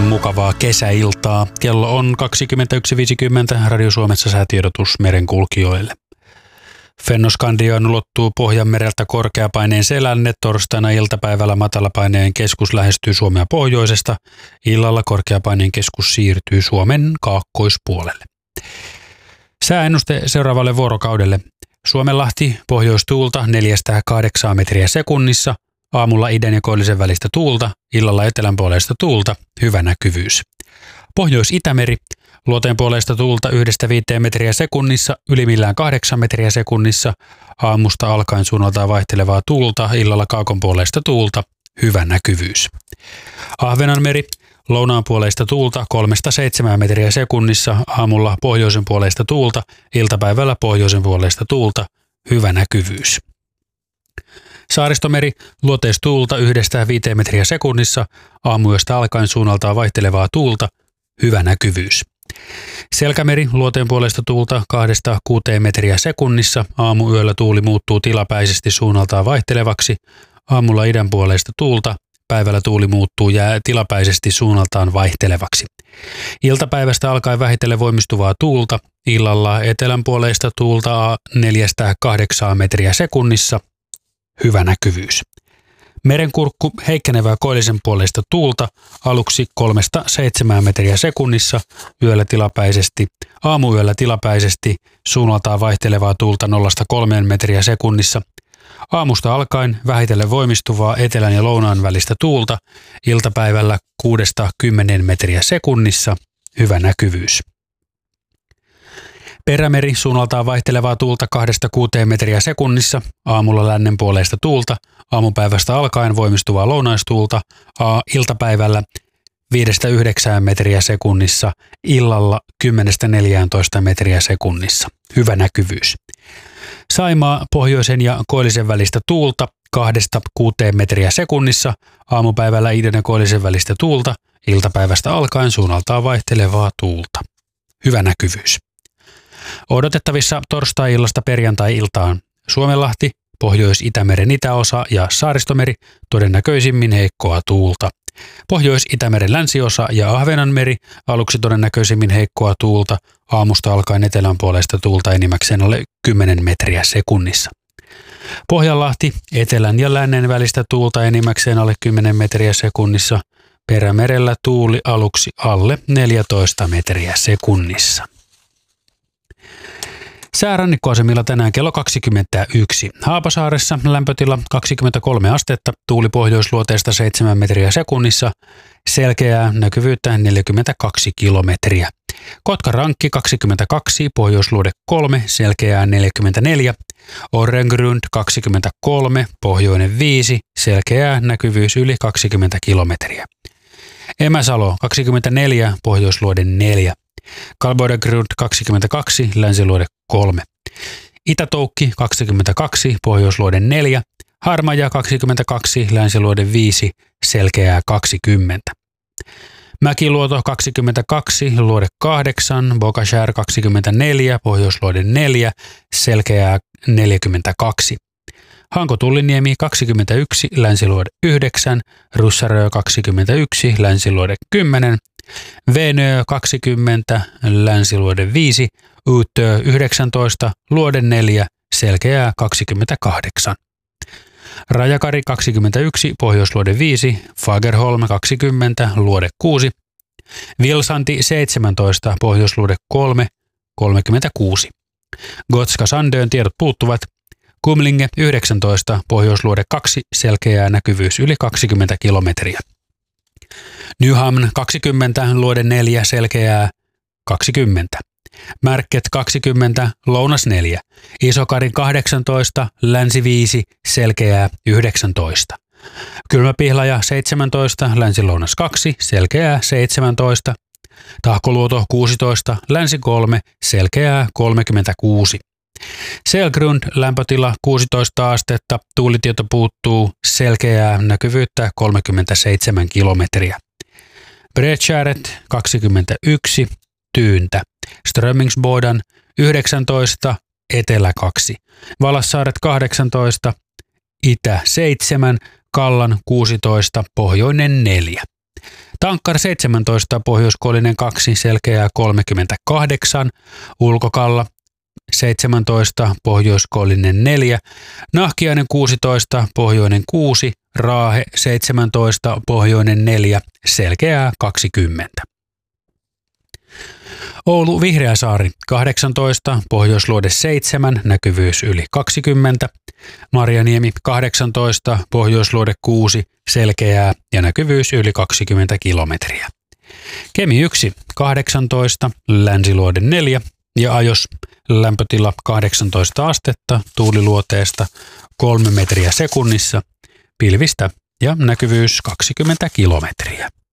Mukavaa kesäiltaa. Kello on 21.50. Radio Suomessa säätiedotus merenkulkijoille. Fennoskandiaan ulottuu Pohjanmereltä korkeapaineen selänne. Torstaina iltapäivällä matalapaineen keskus lähestyy Suomea pohjoisesta. Illalla korkeapaineen keskus siirtyy Suomen kaakkoispuolelle. Sääennuste seuraavalle vuorokaudelle. Suomenlahti pohjoistuulta 4-8 metriä sekunnissa. Aamulla idän ja koillisen välistä tuulta, illalla etelänpuoleista tuulta, hyvä näkyvyys. Pohjois-Itämeri, luoteenpuoleista tuulta 1-5 metriä sekunnissa, ylimmillään 8 metriä sekunnissa. Aamusta alkaen suunnaltaan vaihtelevaa tuulta, illalla kaakonpuoleista tuulta, hyvä näkyvyys. Ahvenanmeri, lounaanpuoleista tuulta 3-7 metriä sekunnissa, aamulla pohjoisen puoleista tuulta, iltapäivällä pohjoisen puoleista tuulta, hyvä näkyvyys. Saaristomeri, luoteistuulta 1-5 metriä sekunnissa, aamuyöstä alkaen suunnaltaan vaihtelevaa tuulta, hyvä näkyvyys. Selkämeri, luoteenpuoleista tuulta 2-6 metriä sekunnissa, aamuyöllä tuuli muuttuu tilapäisesti suunnaltaan vaihtelevaksi, aamulla idänpuoleista tuulta, päivällä tuuli muuttuu tilapäisesti suunnaltaan vaihtelevaksi. Iltapäivästä alkaen vähitellen voimistuvaa tuulta, illalla etelänpuoleista tuulta 4-8 metriä sekunnissa, hyvä näkyvyys. Merenkurkku, heikkenevää koillisen puoleista tuulta, aluksi 3-7 metriä sekunnissa, aamuyöllä tilapäisesti, suunnaltaan vaihtelevaa tuulta 0-3 metriä sekunnissa. Aamusta alkaen vähitellen voimistuvaa etelän ja lounaan välistä tuulta, iltapäivällä 6-10 metriä sekunnissa, hyvä näkyvyys. Perämeri, suunnaltaan vaihtelevaa tuulta 2-6 metriä sekunnissa, aamulla lännenpuoleista tuulta, aamupäivästä alkaen voimistuvaa lounaistuulta, iltapäivällä 5-9 metriä sekunnissa, illalla 10-14 metriä sekunnissa, hyvä näkyvyys. Saimaa, pohjoisen ja koillisen välistä tuulta 2-6 metriä sekunnissa, aamupäivällä idän ja koillisen välistä tuulta, iltapäivästä alkaen suunnaltaan vaihtelevaa tuulta, hyvä näkyvyys. Odotettavissa torstai-illasta perjantai-iltaan Suomenlahti, Pohjois-Itämeren itäosa ja Saaristomeri, todennäköisimmin heikkoa tuulta. Pohjois-Itämeren länsiosa ja Ahvenanmeri, aluksi todennäköisimmin heikkoa tuulta, aamusta alkaen etelänpuoleista tuulta enimmäkseen alle 10 metriä sekunnissa. Pohjanlahti, etelän ja lännen välistä tuulta enimmäkseen alle 10 metriä sekunnissa, Perämerellä tuuli aluksi alle 14 metriä sekunnissa. Säärannikkoasemilla tänään kello 21. Haapasaaressa lämpötila 23 astetta, tuuli pohjoisluoteesta 7 metriä sekunnissa, selkeää näkyvyyttä 42 kilometriä. Kotkarankki 22, pohjoisluode 3, selkeää 44. Orrengrund 23, pohjoinen 5, selkeää näkyvyys yli 20 kilometriä. Emäsalo 24, pohjoisluode 4. Kalboidengrund 22, länsiluode 3. Itätoukki 22, pohjoisluode 4. Harmaja 22, länsiluode 5, selkeää 20. Mäkiluoto 22, luode 8, Bokashär 24, pohjoisluode 4, selkeää 42. Hanko-Tulliniemi 21, länsiluode 9, Russarö 21, länsiluode 10, Venö 20, länsiluode 5, Utö 19, luode 4, selkeää 28. Rajakari 21, pohjoisluode 5, Fagerholm 20, luode 6, Vilsanti 17, pohjoisluode 3, 36. Gotska Sandön tiedot puuttuvat. Kumlinge 19, pohjoisluode 2, selkeää näkyvyys yli 20 kilometriä. Nyhamn 20, luode 4, selkeää 20. Märket 20, lounas 4. Isokarin 18, länsi 5, selkeää 19. Kylmäpihlaja 17, länsi-lounas 2, selkeää 17. Tahkoluoto 16, länsi 3, selkeää 36. Selgrund lämpötila 16 astetta, tuulitieto puuttuu, selkeää näkyvyyttä 37 kilometriä. Bredskäret 21, tyyntä. Strömmingsbodan 19, etelä 2. Valassaaret 18, itä 7, Kallan 16, pohjoinen 4. Tankkar 17, pohjoiskoillinen 2, selkeää 38, Ulkokalla 17, pohjoiskoillinen 4, Nahkiainen 16, pohjoinen 6, Raahe 17, pohjoinen 4, selkeää 20. Oulu Vihreäsaari 18, Pohjoisluode 7, näkyvyys yli 20, Marjaniemi 18, Pohjoisluode 6, selkeää ja näkyvyys yli 20 kilometriä. Kemi 1 18, Länsiluode 4 ja Ajos lämpötila 18 astetta, tuuliluoteesta 3 metriä sekunnissa, pilvistä ja näkyvyys 20 kilometriä.